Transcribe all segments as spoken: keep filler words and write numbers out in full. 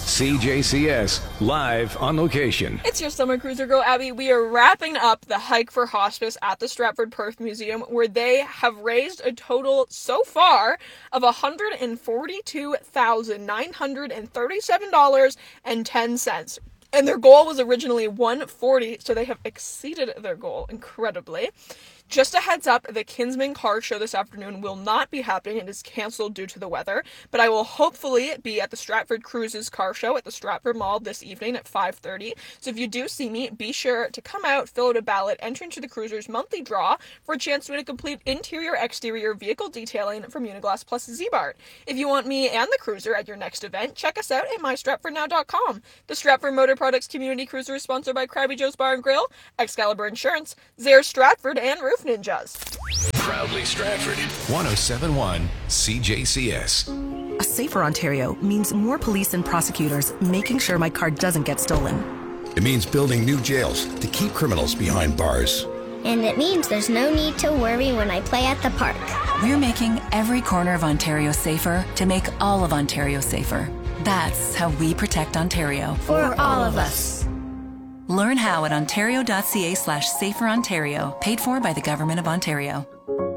C J C S, live on location. It's your summer cruiser girl, Abby. We are wrapping up the Hike for Hospice at the Stratford Perth Museum, where they have raised a total so far of one hundred forty-two thousand nine hundred thirty-seven dollars and ten cents. And their goal was originally one hundred forty dollars, so they have exceeded their goal incredibly. Just a heads up, the Kinsman Car Show this afternoon will not be happening. It is canceled due to the weather, but I will hopefully be at the Stratford Cruises Car Show at the Stratford Mall this evening at five thirty. So if you do see me, be sure to come out, fill out a ballot, enter into the Cruisers monthly draw for a chance to win a complete interior-exterior vehicle detailing from Uniglass plus Z-Bart. If you want me and the Cruiser at your next event, check us out at my stratford now dot com. The Stratford Motor Products Community Cruiser is sponsored by Krabby Joe's Bar and Grill, Excalibur Insurance, Zare Stratford, and Roof Ninjas. Proudly Stratford, one oh seven point one C J C S. A safer Ontario means more police and prosecutors making sure my car doesn't get stolen. It means building new jails to keep criminals behind bars. And it means there's no need to worry when I play at the park. We're making every corner of Ontario safer to make all of Ontario safer. That's how we protect Ontario. For all of us. Learn how at ontario.ca slash safer Ontario, paid for by the Government of Ontario.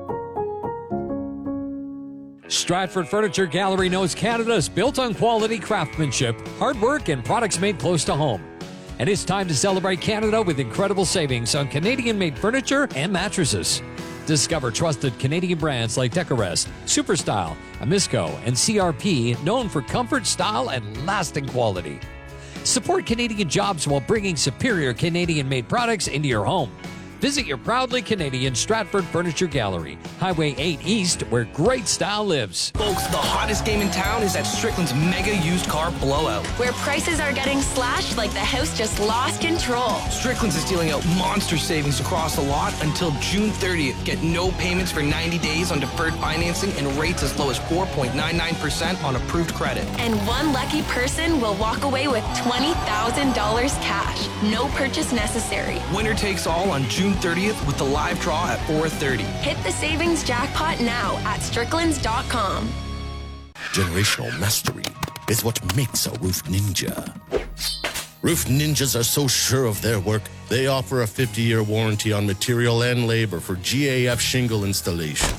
Stratford Furniture Gallery knows Canada's built on quality craftsmanship, hard work, and products made close to home. And it's time to celebrate Canada with incredible savings on Canadian-made furniture and mattresses. Discover trusted Canadian brands like Decorest, Superstyle, Amisco, and C R P, known for comfort, style, and lasting quality. Support Canadian jobs while bringing superior Canadian-made products into your home. Visit your proudly Canadian Stratford Furniture Gallery, Highway eight East, where great style lives. Folks, the hottest game in town is at Strickland's Mega Used Car Blowout, where prices are getting slashed like the house just lost control. Strickland's is dealing out monster savings across the lot until June thirtieth. Get no payments for ninety days on deferred financing and rates as low as four point nine nine percent on approved credit. And one lucky person will walk away with twenty thousand dollars cash. No purchase necessary. Winner takes all on June thirtieth with the live draw at four thirty. Hit the savings jackpot now at stricklands dot com. Generational mastery is what makes a roof ninja. Roof ninjas are so sure of their work, they offer a fifty-year warranty on material and labor for G A F shingle installations.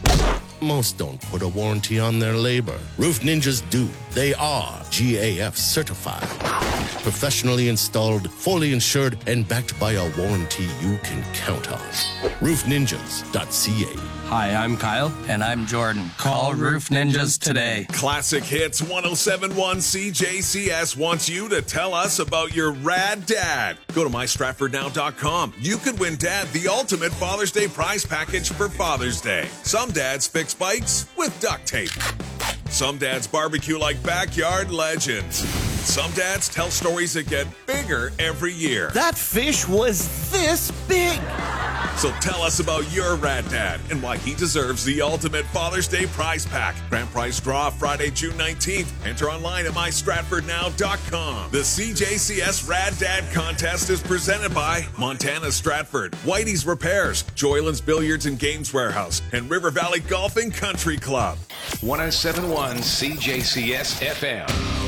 Most don't put a warranty on their labor. Roof ninjas do. They are G A F certified. Professionally installed, fully insured, and backed by a warranty you can count on. roof ninjas dot c a. Hi, I'm Kyle. And I'm Jordan. Call Roof Ninjas today. Classic Hits one oh seven point one C J C S wants you to tell us about your rad dad. Go to my stratford now dot com. You could win Dad the ultimate Father's Day prize package for Father's Day. Some dads fix bikes with duct tape. Some dads barbecue like backyard legends. Some dads tell stories that get bigger every year. That fish was this big. So tell us about your rad dad and why he deserves the ultimate Father's Day prize pack. Grand prize draw Friday, June nineteenth. Enter online at my stratford now dot com. The C J C S Rad Dad contest is presented by Montana Stratford, Whitey's Repairs, Joyland's Billiards and Games Warehouse, and River Valley Golf and Country Club. one oh seven point one C J C S F M.